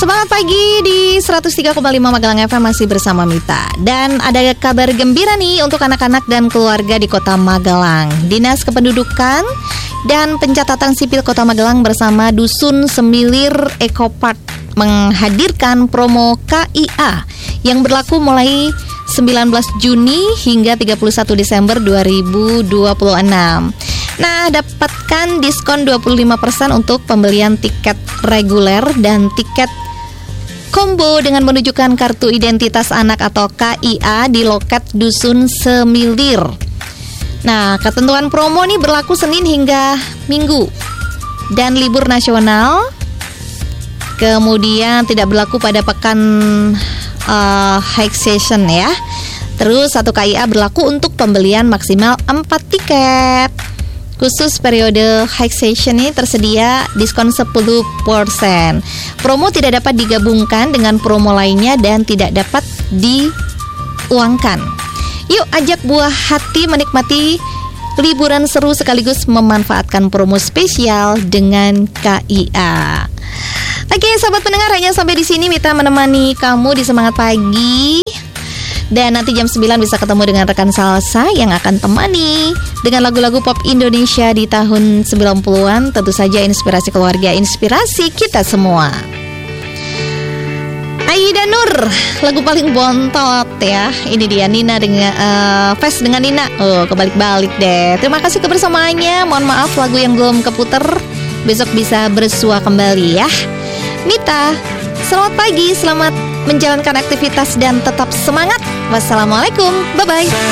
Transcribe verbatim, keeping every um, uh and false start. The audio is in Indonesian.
Semangat pagi di seratus tiga koma lima Magelang F M, masih bersama Mita. Dan ada kabar gembira nih untuk anak-anak dan keluarga di Kota Magelang. Dinas Kependudukan dan Pencatatan Sipil Kota Magelang bersama Dusun Semilir Ecopark menghadirkan promo K I A yang berlaku mulai sembilan belas Juni hingga tiga puluh satu Desember dua ribu dua puluh enam. Nah, dapatkan diskon dua puluh lima persen untuk pembelian tiket reguler dan tiket combo dengan menunjukkan kartu identitas anak atau K I A di loket Dusun Semilir. Nah, ketentuan promo ini berlaku Senin hingga Minggu dan libur nasional. Kemudian tidak berlaku pada pekan uh, high season ya. Terus satu K I A berlaku untuk pembelian maksimal empat tiket. Khusus periode high season ini tersedia diskon sepuluh persen. Promo tidak dapat digabungkan dengan promo lainnya dan tidak dapat diuangkan. Yuk ajak buah hati menikmati liburan seru sekaligus memanfaatkan promo spesial dengan K I A. Oke, sahabat pendengar, hanya sampai di sini Mita menemani kamu di Semangat Pagi. Dan nanti jam sembilan bisa ketemu dengan rekan Salsa yang akan temani dengan lagu-lagu pop Indonesia di tahun sembilan puluhan. Tentu saja inspirasi keluarga, inspirasi kita semua. Aida Nur, lagu paling bontot ya. Ini dia Nina dengan uh, Fest dengan Nina. Oh, kebalik-balik deh. Terima kasih kebersamaannya. Mohon maaf lagu yang belum keputer. Besok bisa bersua kembali ya. Mita, selamat pagi, selamat menjalankan aktivitas dan tetap semangat. Wassalamualaikum, bye-bye.